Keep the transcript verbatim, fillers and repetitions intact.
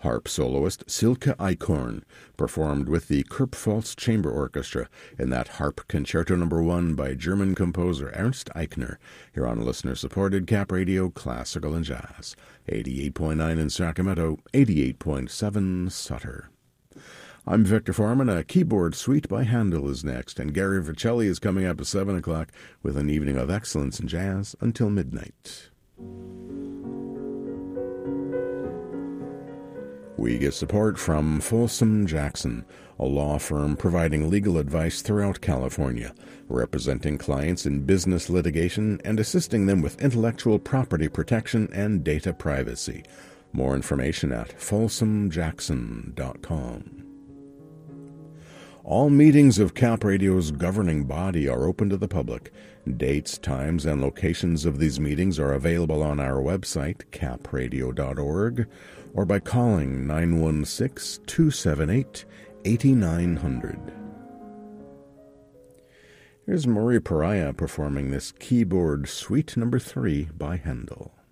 Harp soloist Silke Eichhorn performed with the Kurpfalz Chamber Orchestra in that Harp Concerto Number One by German composer Ernst Eichner, here on listener-supported Cap Radio Classical and Jazz, eighty-eight point nine in Sacramento, eighty-eight point seven Sutter. I'm Victor Foreman. A keyboard suite by Handel is next, and Gary Vercelli is coming up at seven o'clock with an evening of excellence in jazz until midnight. We get support from Folsom Jackson, a law firm providing legal advice throughout California, representing clients in business litigation and assisting them with intellectual property protection and data privacy. More information at folsom jackson dot com. All meetings of Cap Radio's governing body are open to the public. Dates, times, and locations of these meetings are available on our website, cap radio dot org, or by calling nine one six, two seven eight, eight nine zero zero. Here's Marie Pariah performing this keyboard suite number three by Handel.